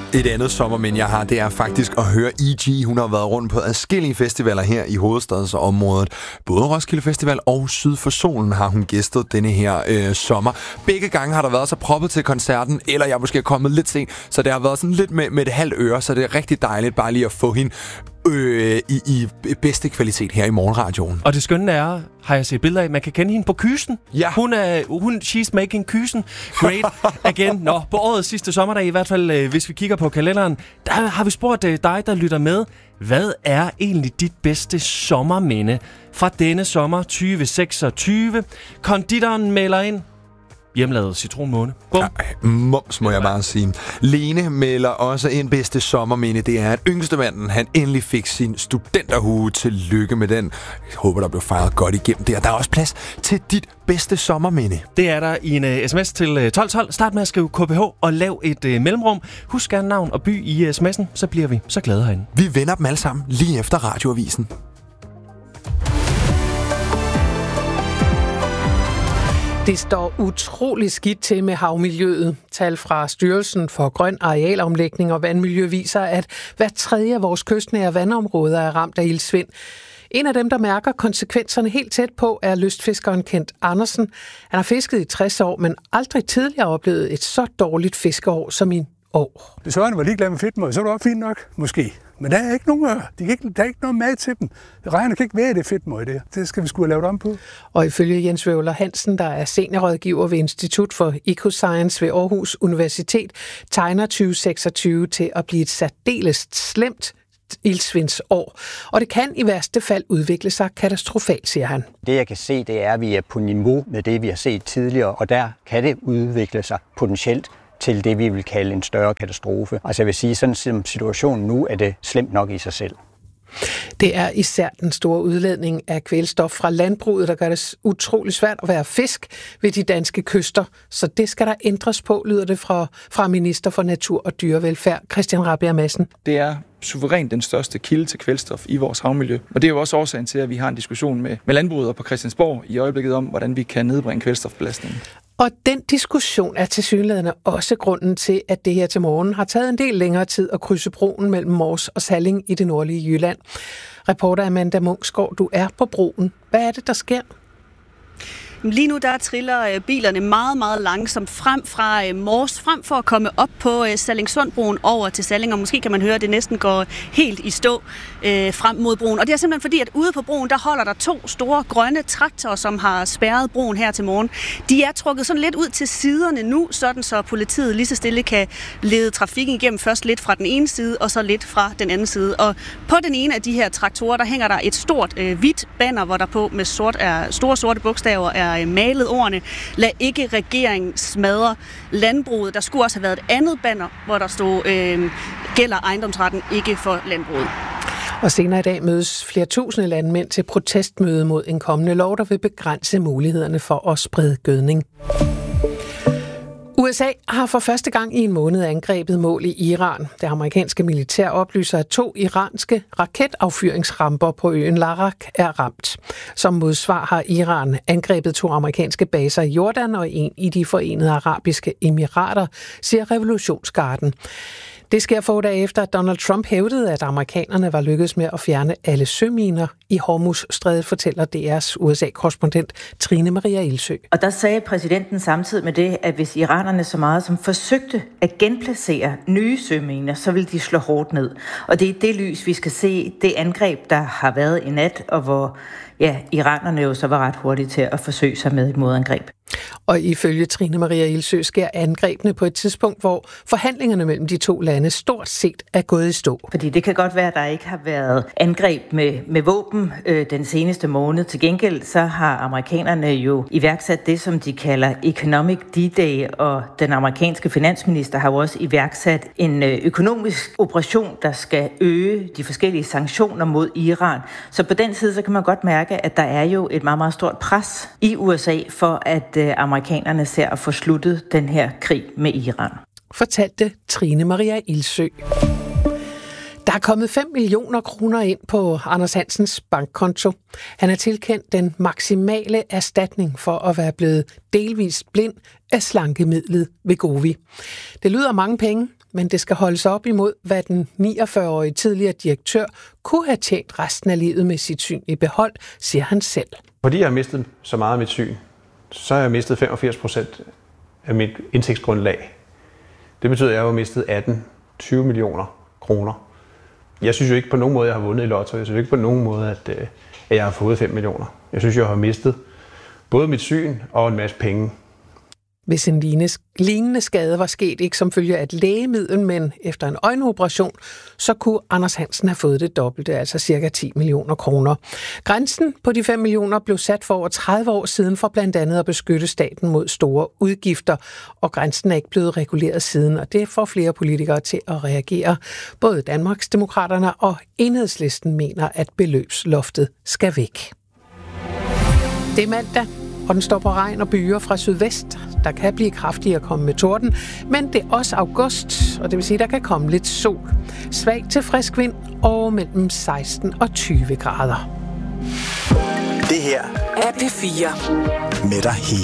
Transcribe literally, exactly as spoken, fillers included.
Et andet sommerminde, jeg har, det er faktisk at høre E G. Hun har været rundt på adskillige festivaler her i hovedstadsområdet. Både Roskilde Festival og Syd for Solen har hun gæstet denne her øh, sommer. Begge gange har der været så proppet til koncerten, eller jeg er måske kommet lidt sent, så det har været sådan lidt med, med et halvt øre, så det er rigtig dejligt bare lige at få hende øh, i, i bedste kvalitet her i morgenradioen. Og det skønne er, har jeg set billeder af, man kan kende hende på kysen. Ja. Hun er, hun, she's making kysen great again. Nå, på årets sidste sommerdag, i hvert fald, øh, hvis vi kigger på kalenderen, der har vi spurgt øh, dig, der lytter med. Hvad er egentlig dit bedste sommerminde fra denne sommer tyve seksogtyve? Konditoren melder ind. Hjemmelavet citronmåne. Bum. Ja, mums, må jeg bare sige. Lene melder også en bedste sommerminde. Det er, at yngstemanden, han endelig fik sin studenterhue. Tillykke med den. Jeg håber, der blev fejret godt igennem det. Og der er også plads til dit bedste sommerminde. Det er der i en uh, sms til tolv tolv. Start med at skrive K P H og lav et uh, mellemrum. Husk gerne navn og by i sms'en, så bliver vi så glade herinde. Vi vender dem alle sammen lige efter radioavisen. Det står utrolig skidt til med havmiljøet. Tal fra Styrelsen for Grøn Arealomlægning og Vandmiljø viser, at hver tredje af vores kystnære vandområder er ramt af iltsvind. En af dem, der mærker konsekvenserne helt tæt på, er lystfiskeren Kent Andersen. Han har fisket i tres år, men aldrig tidligere oplevet et så dårligt fiskeår som i år. Hvis øjne var ligeglade med fedtmøg, så var det også fint nok, måske. Men der er ikke nogen ør. De kan ikke, der er ikke noget mad til dem. Rejerne kan ikke være det fedtmøg, det. Det skal vi sgu have lavet om på. Og ifølge Jens Wøvler Hansen, der er seniorrådgiver ved Institut for Ecoscience ved Aarhus Universitet, tegner tyve seksogtyve til at blive et særdeles slemt iltsvindsår. Og det kan i værste fald udvikle sig katastrofalt, siger han. Det jeg kan se, det er, at vi er på niveau med det, vi har set tidligere, og der kan det udvikle sig potentielt til det, vi vil kalde en større katastrofe. Altså jeg vil sige, sådan som situationen nu, er det slemt nok i sig selv. Det er især den store udledning af kvælstof fra landbruget, der gør det utrolig svært at være fisk ved de danske kyster. Så det skal der ændres på, lyder det fra, fra Minister for Natur og Dyrevelfærd, Christian Rabjerg Madsen. Det er suverænt den største kilde til kvælstof i vores havmiljø. Og det er jo også årsagen til, at vi har en diskussion med, med landbruget og på Christiansborg i øjeblikket om, hvordan vi kan nedbringe kvælstofbelastningen. Og den diskussion er tilsyneladende også grunden til, at det her til morgen har taget en del længere tid at krydse broen mellem Mors og Salling i det nordlige Jylland. Reporter Amanda Munksgaard, du er på broen. Hvad er det, der sker? Lige nu der triller bilerne meget, meget langsomt frem fra Mors, frem for at komme op på Sallingsundbroen over til Salling, og måske kan man høre, at det næsten går helt i stå øh, frem mod broen. Og det er simpelthen fordi, at ude på broen, der holder der to store grønne traktorer, som har spærret broen her til morgen. De er trukket sådan lidt ud til siderne nu, sådan så politiet lige så stille kan lede trafikken igennem, først lidt fra den ene side, og så lidt fra den anden side. Og på den ene af de her traktorer, der hænger der et stort øh, hvidt banner, hvor der på med sort er, store sorte bogstaver er malet ordene: lad ikke regeringen smadre landbruget. Der skulle også have været et andet banner, hvor der stod, øh, gælder ejendomsretten ikke for landbruget. Og senere i dag mødes flere tusinde landmænd til protestmøde mod en kommende lov, der vil begrænse mulighederne for at sprede gødning. U S A har for første gang i en måned angrebet mål i Iran. Det amerikanske militær oplyser, at to iranske raketaffyringsramper på øen Larak er ramt. Som modsvar har Iran angrebet to amerikanske baser i Jordan og en i de Forenede Arabiske Emirater, siger Revolutionsgarden. Det sker få dage efter, at Donald Trump hævdede, at amerikanerne var lykkedes med at fjerne alle søminer i Hormuzstrædet, fortæller D R's U S A-korrespondent Trine Maria Ildsø. Og der sagde præsidenten samtidig med det, at hvis iranerne så meget som forsøgte at genplacere nye søminer, så ville de slå hårdt ned. Og det er det lys, vi skal se det angreb, der har været i nat, og hvor ja, iranerne jo så var ret hurtige til at forsøge sig med et modangreb. Og ifølge Trine Maria Ildsø sker angrebene på et tidspunkt, hvor forhandlingerne mellem de to lande stort set er gået i stå. Fordi det kan godt være, at der ikke har været angreb med, med våben øh, den seneste måned. Til gengæld så har amerikanerne jo iværksat det, som de kalder Economic D-Day, og den amerikanske finansminister har jo også iværksat en øh, økonomisk operation, der skal øge de forskellige sanktioner mod Iran. Så på den side så kan man godt mærke, at der er jo et meget, meget stort pres i U S A for, at amerikanerne ser at få sluttet den her krig med Iran. Fortalte Trine Maria Ildsø. Der er kommet fem millioner kroner ind på Anders Hansens bankkonto. Han er tilkendt den maksimale erstatning for at være blevet delvist blind af slankemidlet Wegovy. Det lyder mange penge, men det skal holdes op imod, hvad den niogfyrre-årige tidligere direktør kunne have tjent resten af livet med sit syn i behold, siger han selv. Fordi jeg har mistet så meget af mit syn, så har jeg mistet femogfirs procent af mit indtægtsgrundlag. Det betyder, at jeg har mistet atten til tyve millioner kroner. Jeg synes jo ikke på nogen måde, at jeg har vundet i lotto. Jeg synes ikke på nogen måde, at, at jeg har fået fem millioner. Jeg synes, jeg har mistet både mit syn og en masse penge. Hvis en lignende skade var sket ikke som følge af et lægemiddel, men efter en øjenoperation, så kunne Anders Hansen have fået det dobbelte, altså cirka ti millioner kroner. Grænsen på de fem millioner blev sat for over tredive år siden for blandt andet at beskytte staten mod store udgifter, og grænsen er ikke blevet reguleret siden, og det får flere politikere til at reagere. Både Danmarksdemokraterne og Enhedslisten mener, at beløbsloftet skal væk. Det er mandag, og den står på regn og byer fra sydvest. Der kan blive kraftigere at komme med torden, men det er også august, og det vil sige, at der kan komme lidt sol. Svag til frisk vind og mellem seksten og tyve grader. Det her er P fire med dig hele.